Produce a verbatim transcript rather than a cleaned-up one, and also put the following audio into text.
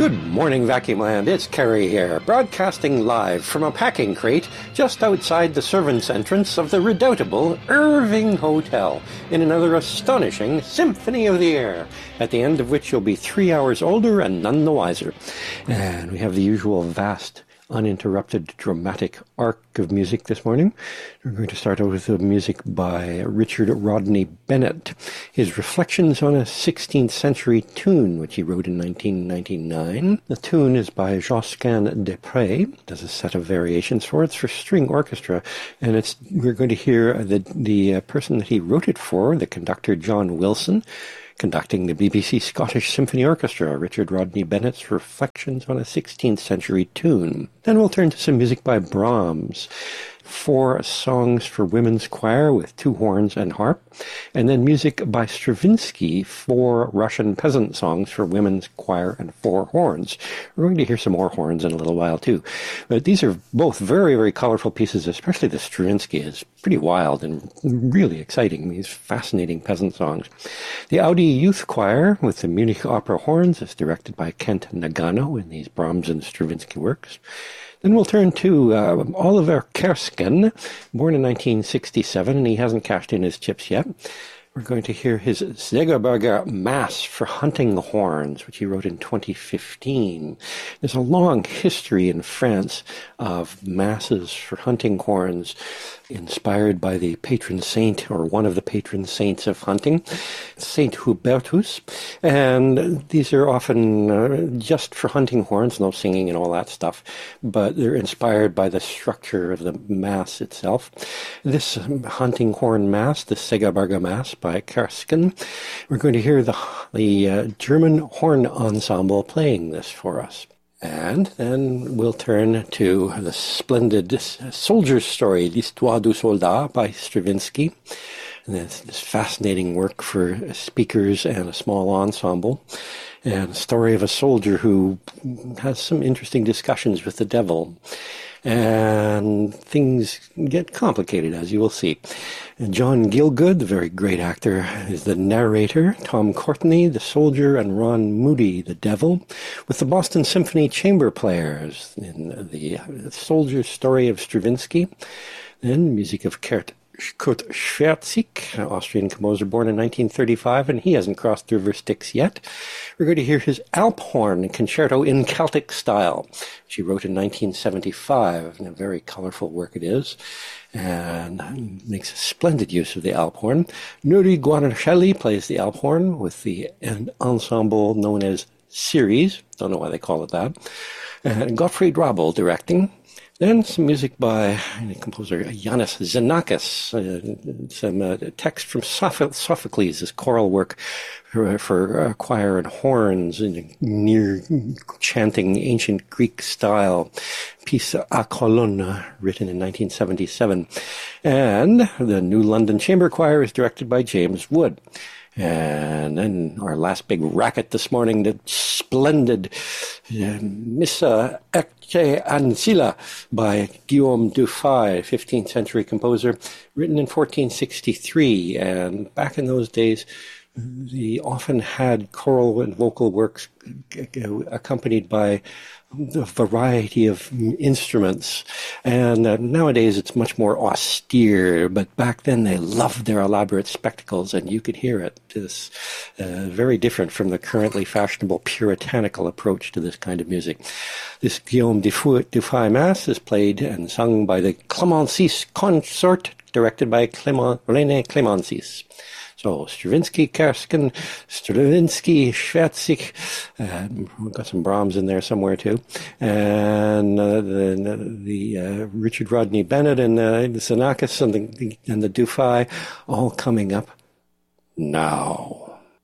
Good morning, Vacuum Land. It's Kerry here, broadcasting live from a packing crate just outside the servants' entrance of the redoubtable Irving Hotel in another astonishing Symphony of the Air, at the end of which you'll be three hours older and none the wiser. And we have the usual vast, uninterrupted, dramatic arc of music this morning. We're going to start out with the music by Richard Rodney Bennett, his Reflections on a sixteenth Century Tune, which he wrote in nineteen ninety-nine. The tune is by Josquin des Prez. There's a set of variations for it. It's for string orchestra, and it's we're going to hear the, the uh, person that he wrote it for, the conductor John Wilson, conducting the B B C Scottish Symphony Orchestra, Richard Rodney Bennett's Reflections on a sixteenth Century Tune. Then we'll turn to some music by Brahms, four songs for women's choir with two horns and harp, and then music by Stravinsky, four Russian peasant songs for women's choir and four horns. We're going to hear some more horns in a little while too. But these are both very, very colorful pieces, especially the Stravinsky is pretty wild and really exciting, these fascinating peasant songs. The Audi Youth Choir with the Munich Opera Horns is directed by Kent Nagano in these Brahms and Stravinsky works. Then we'll turn to uh, Oliver Kersken, born in nineteen sixty-seven, and he hasn't cashed in his chips yet. We're going to hear his Segerberger Mass for Hunting Horns, which he wrote in twenty fifteen. There's a long history in France of masses for hunting horns, inspired by the patron saint, or one of the patron saints of hunting, Saint Hubertus. And these are often uh, just for hunting horns, no singing and all that stuff, but they're inspired by the structure of the mass itself. This um, hunting horn mass, the Segerberger Mass by Kersken, we're going to hear the, the uh, German horn ensemble playing this for us. And then we'll turn to the splendid soldier's story, L'Histoire du Soldat by Stravinsky. And this, this fascinating work for speakers and a small ensemble. And a story of a soldier who has some interesting discussions with the devil. And things get complicated, as you will see. And John Gielgud, the very great actor, is the narrator. Tom Courtenay, the soldier, and Ron Moody, the devil, with the Boston Symphony Chamber Players in the soldier's story of Stravinsky. Then music of Kurt Kurt Schwertzik, an Austrian composer born in nineteen thirty-five, and he hasn't crossed the river Styx yet. We're going to hear his Alphorn Concerto in Celtic style, which he wrote in nineteen seventy-five, and a very colorful work it is, and makes a splendid use of the Alphorn. Nuri Guarnaschelli plays the Alphorn with the an ensemble known as Series, don't know why they call it that, and Gottfried Rabel directing. Then some music by the composer Yanis Xenakis, uh, some uh, text from Sophocles, his choral work for, for uh, choir and horns in a near chanting ancient Greek style, piece A Colonna, written in nineteen seventy-seven. And the New London Chamber Choir is directed by James Wood. And then our last big racket this morning, the splendid uh, Missa Ecce Ancilla by Guillaume Dufay, fifteenth century composer, written in fourteen sixty-three. And back in those days, he often had choral and vocal works accompanied by a variety of instruments, and uh, nowadays it's much more austere, but back then they loved their elaborate spectacles, and you could hear it. This uh, very different from the currently fashionable puritanical approach to this kind of music. This Guillaume Dufay Mass is played and sung by the Clémencis Consort, directed by Clément, René Clémencis. So Stravinsky, Kersken, Stravinsky, Schwertzik, um, we've got some Brahms in there somewhere too, and uh, the, the uh, Richard Rodney Bennett and uh, the Xenakis and the, and the Dufay all coming up now.